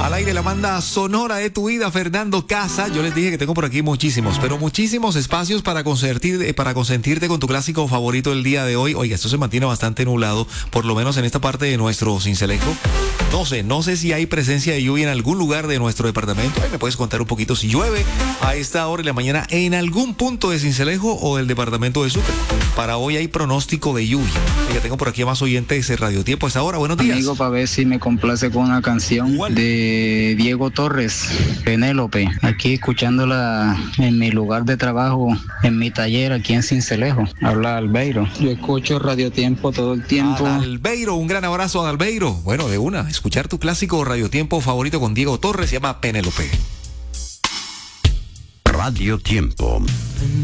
Al aire la banda sonora de tu vida, Fernando Casa. Yo les dije que tengo por aquí muchísimos, pero muchísimos espacios para consentirte con tu clásico favorito el día de hoy. Oiga, esto se mantiene bastante nublado, por lo menos en esta parte de nuestro Sincelejo. No sé si hay presencia de lluvia en algún lugar de nuestro departamento. Ahí me puedes contar un poquito si llueve a esta hora de la mañana en algún punto de Sincelejo o del departamento de Sucre. Para hoy hay pronóstico de lluvia. Oiga, tengo por aquí a más oyentes de Radio Tiempo a esta hora. Buenos días. Amigo, para ver si me complace con una canción de Diego Torres, Penélope. Aquí escuchándola en mi lugar de trabajo, en mi taller aquí en Sincelejo. Habla Albeiro. Yo escucho Radio Tiempo todo el tiempo. Albeiro, un gran abrazo a Albeiro. Bueno, de una, escuchar tu clásico Radio Tiempo favorito con Diego Torres, se llama Penélope. Radio Tiempo.